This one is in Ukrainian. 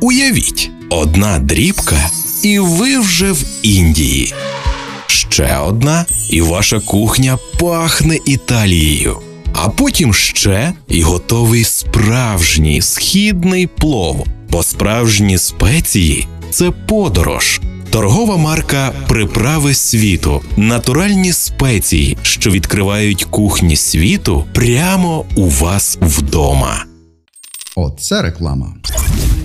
Уявіть, одна дрібка і ви вже в Індії. Ще одна і ваша кухня пахне Італією. А потім ще і готовий справжній східний плов. Бо справжні спеції – це подорож. Торгова марка «Приправи світу» – натуральні спеції, що відкривають кухні світу прямо у вас вдома. Оце реклама.